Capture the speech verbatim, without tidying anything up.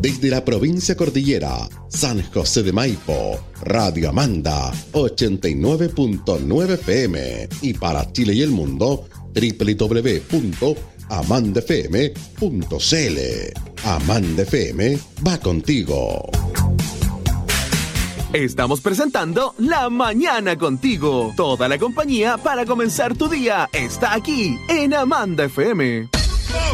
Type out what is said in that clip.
Desde la provincia cordillera, San José de Maipo, Radio Amanda, ochenta y nueve punto nueve F M. Y para Chile y el mundo, doble u doble u doble u punto amanda f m punto c l. Amanda F M va contigo. Estamos presentando La Mañana Contigo. Toda la compañía para comenzar tu día está aquí en Amanda F M.